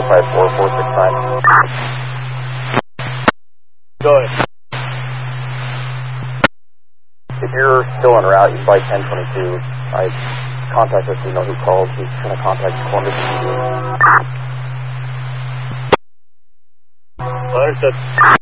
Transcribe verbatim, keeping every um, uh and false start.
five four, four six nine. Go ahead. If you're still en route, you fly ten twenty-two. I contact us, you know who called. He's trying to contact Columbus. Understood.